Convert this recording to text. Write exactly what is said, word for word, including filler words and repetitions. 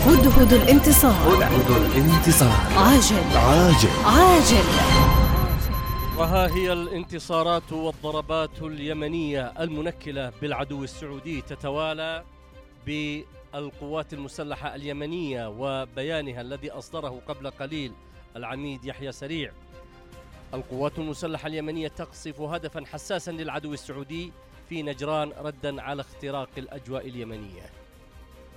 هدهد الانتصار. هدهد الانتصار. عاجل عاجل عاجل. وها هي الانتصارات والضربات اليمنية المنكلة بالعدو السعودي تتوالى بالقوات المسلحة اليمنية، وبيانها الذي أصدره قبل قليل العميد يحيى سريع. القوات المسلحة اليمنية تقصف هدفا حساسا للعدو السعودي في نجران ردا على اختراق الأجواء اليمنية.